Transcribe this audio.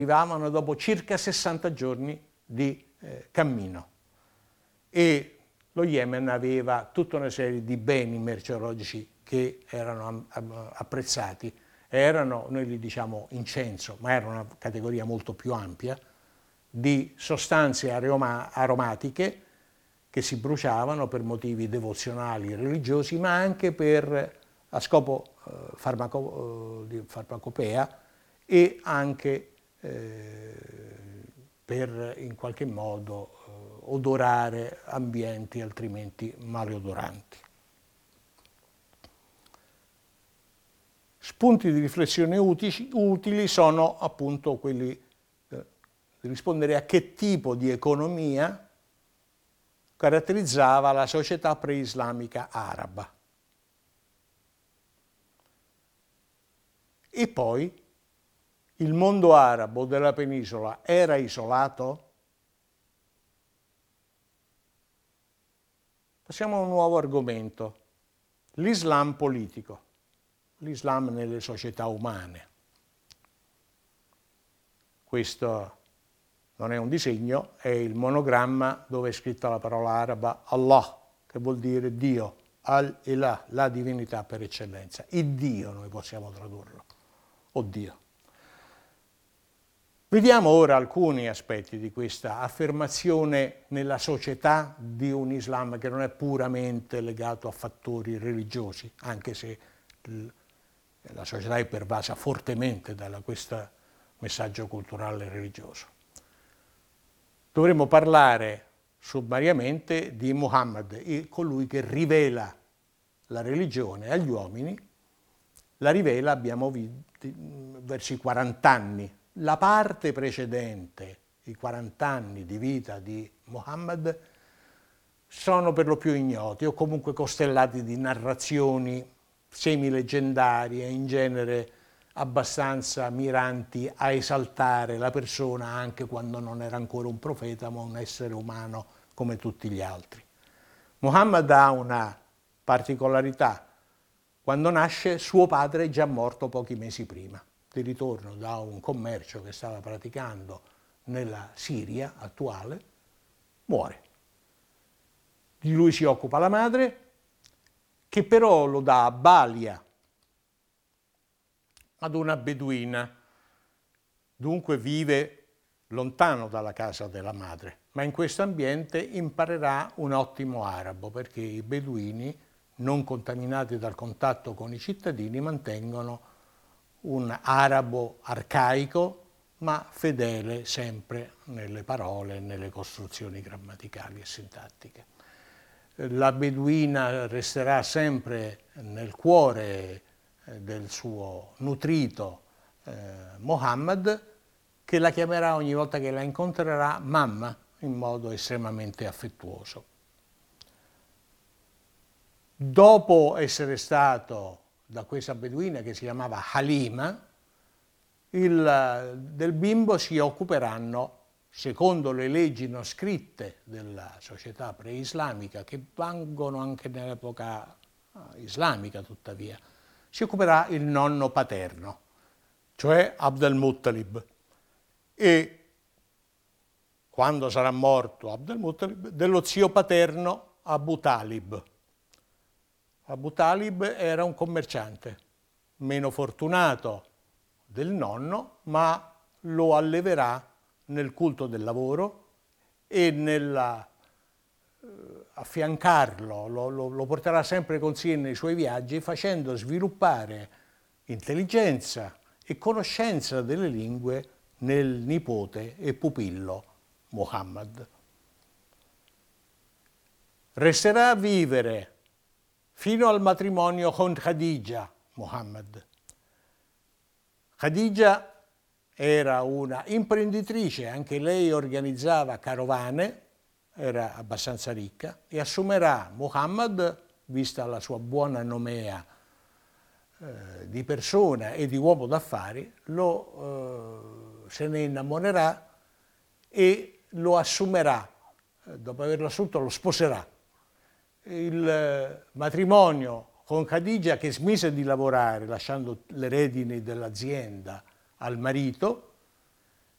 arrivavano dopo circa 60 giorni di cammino, e lo Yemen aveva tutta una serie di beni merceologici che erano apprezzati, erano, noi li diciamo incenso, ma era una categoria molto più ampia, di sostanze aromatiche che si bruciavano per motivi devozionali, religiosi, ma anche a scopo di farmacopea, e anche per in qualche modo odorare ambienti altrimenti maleodoranti. Spunti di riflessione utili sono appunto quelli di rispondere a che tipo di economia caratterizzava la società preislamica araba. E poi il mondo arabo della penisola era isolato? Passiamo a un nuovo argomento, l'Islam politico, l'Islam nelle società umane. Questo non è un disegno, è il monogramma dove è scritta la parola araba Allah, che vuol dire Dio, Al-Ilah, la divinità per eccellenza. Il Dio noi possiamo tradurlo, o Dio. Vediamo ora alcuni aspetti di questa affermazione nella società di un Islam che non è puramente legato a fattori religiosi, anche se la società è pervasa fortemente da questo messaggio culturale e religioso. Dovremmo parlare sommariamente di Muhammad, colui che rivela la religione agli uomini. La rivela, abbiamo visto, verso i 40 anni. La parte precedente, i 40 anni di vita di Muhammad, sono per lo più ignoti o comunque costellati di narrazioni semileggendarie, in genere abbastanza miranti a esaltare la persona anche quando non era ancora un profeta, ma un essere umano come tutti gli altri. Muhammad ha una particolarità. Quando nasce, suo padre è già morto pochi mesi prima, di ritorno da un commercio che stava praticando nella Siria attuale, muore. Di lui si occupa la madre, che però lo dà a balia ad una beduina, dunque vive lontano dalla casa della madre, ma in questo ambiente imparerà un ottimo arabo, perché i beduini, non contaminati dal contatto con i cittadini, mantengono un arabo arcaico, ma fedele sempre nelle parole e nelle costruzioni grammaticali e sintattiche. La beduina resterà sempre nel cuore del suo nutrito Muhammad, che la chiamerà ogni volta che la incontrerà mamma, in modo estremamente affettuoso. Dopo essere stato da questa beduina che si chiamava Halima, del bimbo si occuperanno, secondo le leggi non scritte della società preislamica, che vanno anche nell'epoca islamica tuttavia, si occuperà il nonno paterno, cioè Abd al-Muttalib, e quando sarà morto Abd al-Muttalib, dello zio paterno Abu Talib. Abu Talib era un commerciante, meno fortunato del nonno, ma lo alleverà nel culto del lavoro e affiancarlo, lo porterà sempre con sé nei suoi viaggi, facendo sviluppare intelligenza e conoscenza delle lingue nel nipote e pupillo Muhammad. Resterà a vivere fino al matrimonio con Khadija Muhammad. Khadija era una imprenditrice, anche lei organizzava carovane, era abbastanza ricca, e assumerà Muhammad, vista la sua buona nomea di persona e di uomo d'affari, se ne innamorerà e lo assumerà, dopo averlo assunto lo sposerà. Il matrimonio con Khadija, che smise di lavorare lasciando le redini dell'azienda al marito,